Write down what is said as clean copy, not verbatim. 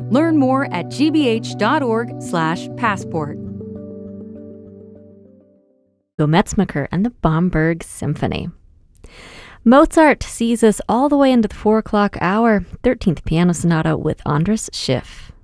Learn more at gbh.org/passport. Metzmacher and the Bamberg Symphony. Mozart sees us all the way into the 4 o'clock hour, 13th Piano Sonata with Andras Schiff.